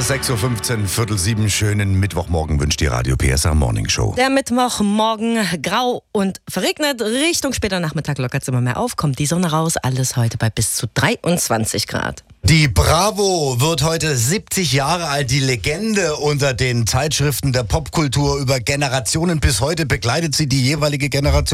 ist 6.15 Uhr, Viertel sieben. Schönen Mittwochmorgen wünscht die Radio PSA Morning Show. Der Mittwochmorgen grau und verregnet. Richtung später Nachmittag lockert es immer mehr auf. Kommt die Sonne raus. Alles heute bei bis zu 23 Grad. Die Bravo wird heute 70 Jahre alt. Die Legende unter den Zeitschriften der Popkultur über Generationen. Bis heute begleitet sie die jeweilige Generation.